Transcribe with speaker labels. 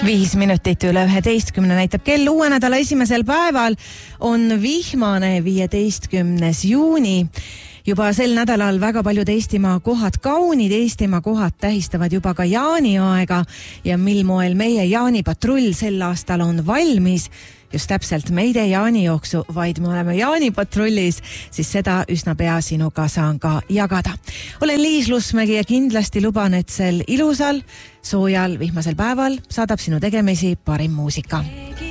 Speaker 1: 5 minutit üle 11 näitab kell. Uue nädala esimesel päeval on vihmane 15. juuni. Juba sel nädalal väga paljud Eestimaa kohad, kaunid Eestimaa kohad tähistavad juba ka jaaniaega ja mil moel meie jaanipatrull sel aastal on valmis. Just täpselt me ei tee jaanijooksu, vaid me oleme jaanipatrullis, siis seda üsna pea sinuga saan ka jagada. Olen Liis Lusmägi ja kindlasti luban, et sel ilusal, soojal, vihmasel päeval saadab sinu tegemisi parim muusika.